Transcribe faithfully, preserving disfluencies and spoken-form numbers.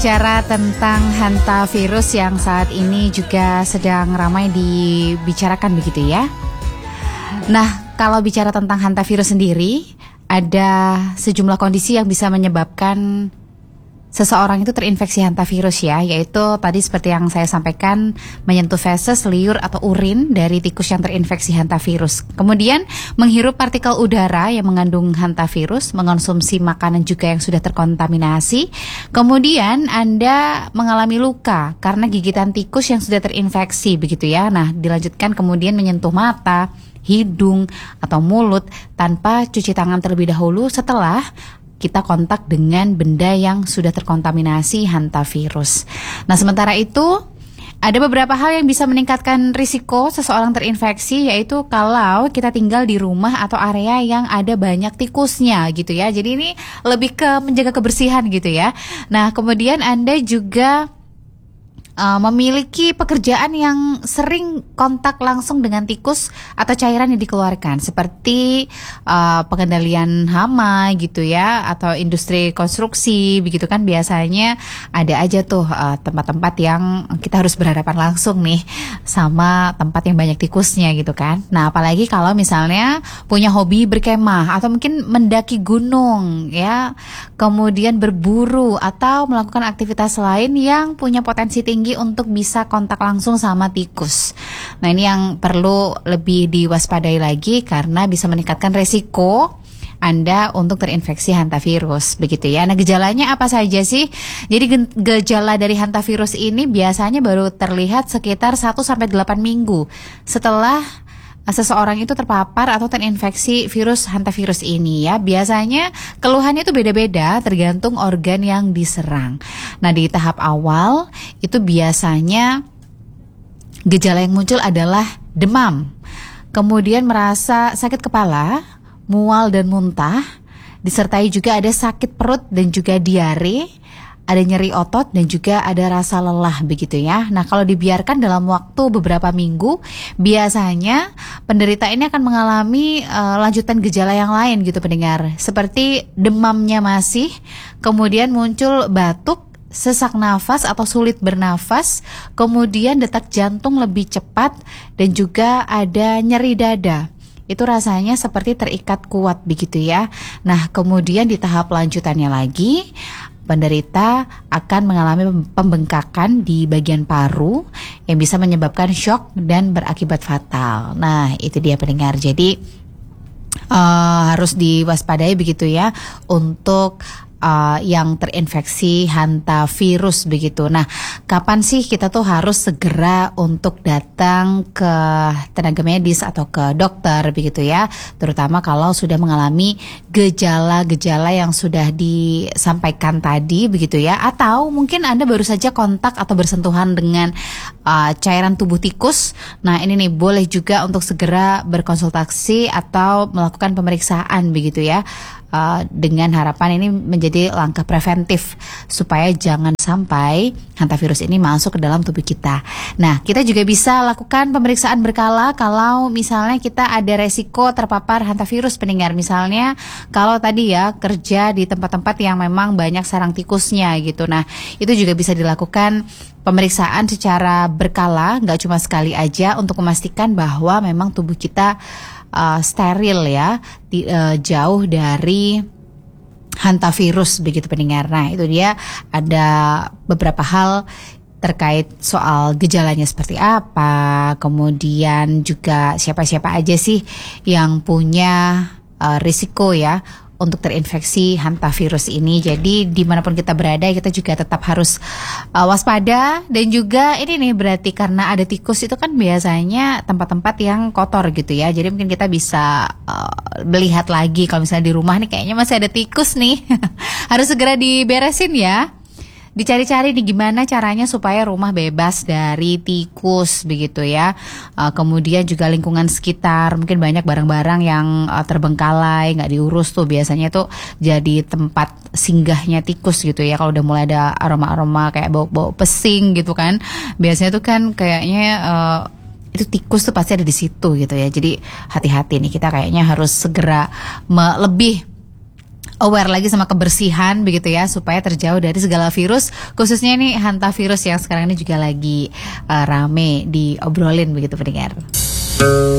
Bicara tentang hantavirus yang saat ini juga sedang ramai dibicarakan begitu ya. Nah, kalau bicara tentang hantavirus sendiri, ada sejumlah kondisi yang bisa menyebabkan seseorang itu terinfeksi hantavirus ya, yaitu tadi seperti yang saya sampaikan, menyentuh feses, liur atau urin dari tikus yang terinfeksi hantavirus. Kemudian menghirup partikel udara yang mengandung hantavirus, mengonsumsi makanan juga yang sudah terkontaminasi. Kemudian Anda mengalami luka karena gigitan tikus yang sudah terinfeksi begitu ya. Nah, dilanjutkan kemudian menyentuh mata, hidung atau mulut tanpa cuci tangan terlebih dahulu setelah kita kontak dengan benda yang sudah terkontaminasi hantavirus. Nah, sementara itu ada beberapa hal yang bisa meningkatkan risiko seseorang terinfeksi, yaitu kalau kita tinggal di rumah atau area yang ada banyak tikusnya gitu ya. Jadi ini lebih ke menjaga kebersihan gitu ya. Nah, kemudian Anda juga Uh, memiliki pekerjaan yang sering kontak langsung dengan tikus atau cairan yang dikeluarkan, seperti uh, pengendalian hama gitu ya, atau industri konstruksi begitu kan. Biasanya ada aja tuh uh, tempat-tempat yang kita harus berhadapan langsung nih sama tempat yang banyak tikusnya gitu kan. Nah, apalagi kalau misalnya punya hobi berkemah atau mungkin mendaki gunung ya, kemudian berburu atau melakukan aktivitas lain yang punya potensi tinggi untuk bisa kontak langsung sama tikus. Nah, ini yang perlu lebih diwaspadai lagi karena bisa meningkatkan resiko Anda untuk terinfeksi hantavirus begitu ya. Nah, gejalanya apa saja sih? Jadi gejala dari hantavirus ini biasanya baru terlihat sekitar satu sampai delapan minggu setelah seseorang itu terpapar atau terinfeksi virus hantavirus ini ya. Biasanya keluhannya itu beda-beda tergantung organ yang diserang. Nah, di tahap awal itu biasanya gejala yang muncul adalah demam, kemudian merasa sakit kepala, mual dan muntah, disertai juga ada sakit perut dan juga diare, ada nyeri otot dan juga ada rasa lelah begitu ya. Nah, kalau dibiarkan dalam waktu beberapa minggu, biasanya penderita ini akan mengalami uh, lanjutan gejala yang lain gitu pendengar, seperti demamnya masih, kemudian muncul batuk, sesak nafas atau sulit bernafas, kemudian detak jantung lebih cepat dan juga ada nyeri dada. Itu rasanya seperti terikat kuat begitu ya. Nah, kemudian di tahap lanjutannya lagi, penderita akan mengalami pembengkakan di bagian paru yang bisa menyebabkan shock dan berakibat fatal. Nah, itu dia pendengar. Jadi uh, harus diwaspadai begitu ya untuk Uh, yang terinfeksi hantavirus begitu. Nah, kapan sih kita tuh harus segera untuk datang ke tenaga medis atau ke dokter begitu ya, terutama kalau sudah mengalami gejala-gejala yang sudah disampaikan tadi begitu ya, atau mungkin Anda baru saja kontak atau bersentuhan dengan uh, cairan tubuh tikus. Nah, ini nih boleh juga untuk segera berkonsultasi atau melakukan pemeriksaan begitu ya. Uh, dengan harapan ini menjadi langkah preventif supaya jangan sampai hantavirus ini masuk ke dalam tubuh kita. Nah, kita juga bisa lakukan pemeriksaan berkala kalau misalnya kita ada resiko terpapar hantavirus pendengar. Misalnya kalau tadi ya kerja di tempat-tempat yang memang banyak sarang tikusnya gitu. Nah, itu juga bisa dilakukan pemeriksaan secara berkala, nggak cuma sekali aja, untuk memastikan bahwa memang tubuh kita Uh, steril ya, di, uh, jauh dari hantavirus begitu pendengar. Nah, itu dia ada beberapa hal terkait soal gejalanya seperti apa, kemudian juga siapa-siapa aja sih yang punya uh, risiko ya untuk terinfeksi hantavirus ini. Jadi dimanapun kita berada, kita juga tetap harus uh, waspada. Dan juga ini nih berarti karena ada tikus itu kan biasanya tempat-tempat yang kotor gitu ya. Jadi mungkin kita bisa uh, melihat lagi kalau misalnya di rumah nih kayaknya masih ada tikus nih. Harus segera diberesin ya. Dicari-cari nih gimana caranya supaya rumah bebas dari tikus begitu ya. Uh, kemudian juga lingkungan sekitar, mungkin banyak barang-barang yang uh, terbengkalai, nggak diurus tuh, biasanya tuh jadi tempat singgahnya tikus gitu ya. Kalau udah mulai ada aroma-aroma kayak bau-bau pesing gitu kan, biasanya tuh kan kayaknya uh, itu tikus tuh pasti ada di situ gitu ya. Jadi hati-hati nih, kita kayaknya harus segera me- lebih aware lagi sama kebersihan begitu ya, supaya terjauh dari segala virus, khususnya ini hantavirus yang sekarang ini juga lagi uh, rame diobrolin begitu pendengar.